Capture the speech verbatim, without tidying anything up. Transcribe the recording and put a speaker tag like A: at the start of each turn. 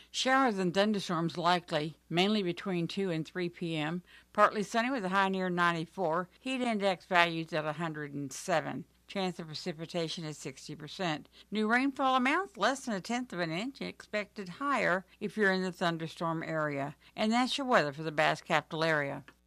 A: Showers and thunderstorms likely, mainly between two and three p m. Partly sunny with a high near ninety-four. Heat index values at one hundred seven. Chance of precipitation is sixty percent. New rainfall amounts less than a tenth of an inch, expected higher if you're in the thunderstorm area. And that's your weather for the Bass Capital area.